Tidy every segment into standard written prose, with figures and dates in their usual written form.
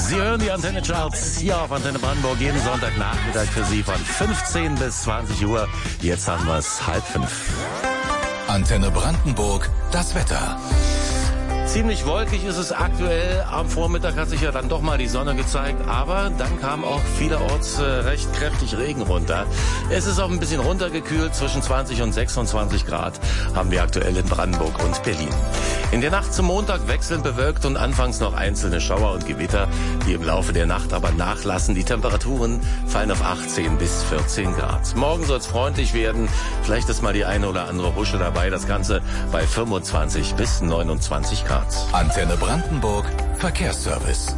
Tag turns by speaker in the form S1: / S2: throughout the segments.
S1: Sie hören die Antenne Charts hier auf Antenne Brandenburg jeden Sonntagnachmittag für Sie von 15 bis 20 Uhr. Jetzt haben wir es 4:30.
S2: Antenne Brandenburg, das Wetter.
S1: Ziemlich wolkig ist es aktuell. Am Vormittag hat sich ja dann doch mal die Sonne gezeigt, aber dann kam auch vielerorts recht kräftig Regen runter. Es ist auch ein bisschen runtergekühlt, zwischen 20 und 26 Grad haben wir aktuell in Brandenburg und Berlin. In der Nacht zum Montag wechselnd bewölkt und anfangs noch einzelne Schauer und Gewitter, die im Laufe der Nacht aber nachlassen. Die Temperaturen fallen auf 18 bis 14 Grad. Morgen soll es freundlich werden, vielleicht ist mal die eine oder andere Husche dabei, das Ganze bei 25 bis 29 Grad.
S2: Antenne Brandenburg, Verkehrsservice.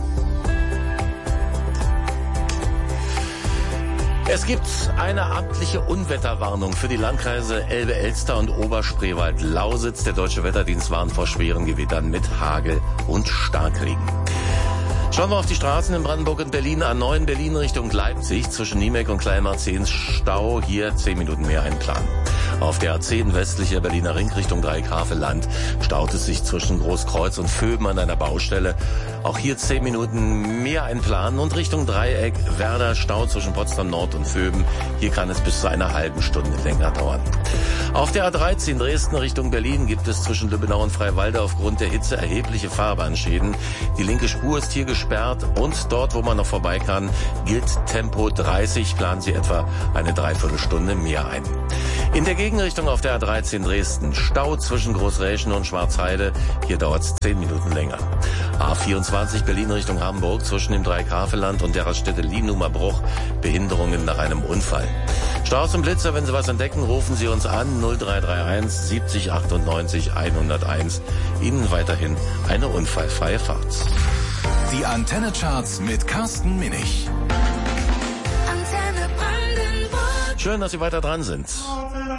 S1: Es gibt eine amtliche Unwetterwarnung für die Landkreise Elbe, Elster und Oberspreewald-Lausitz. Der Deutsche Wetterdienst warnt vor schweren Gewittern mit Hagel und Starkregen. Schauen wir auf die Straßen in Brandenburg und Berlin. A9 Berlin Richtung Leipzig zwischen Niemek und Kleinmarzehn Stau. Hier 10 Minuten mehr einplanen. Auf der A10 westlicher Berliner Ring Richtung Dreieckhaveland staut es sich zwischen Großkreuz und Vöben an einer Baustelle. Auch hier 10 Minuten mehr einplanen und Richtung Dreieck Werder Stau zwischen Potsdam Nord und Vöben. Hier kann es bis zu einer halben Stunde länger dauern. Auf der A13 Dresden Richtung Berlin gibt es zwischen Lübbenau und Freiwalde aufgrund der Hitze erhebliche Fahrbahnschäden. Die linke Spur ist hier gesperrt und dort, wo man noch vorbei kann, gilt Tempo 30. Planen Sie etwa eine Dreiviertelstunde mehr ein. In der Gegenrichtung auf der A13 Dresden Stau zwischen Großräschen und Schwarzheide. Hier dauert es 10 Minuten länger. A24 Berlin Richtung Hamburg zwischen dem Dreieckhaveland und der Raststätte Lienumer Bruch. Behinderungen nach einem Unfall. Staus und Blitzer, wenn Sie was entdecken, rufen Sie uns an 0331 70 98 101. Ihnen weiterhin eine unfallfreie Fahrt.
S2: Die Antenne Charts mit Carsten Minich.
S1: Schön, dass Sie weiter dran sind.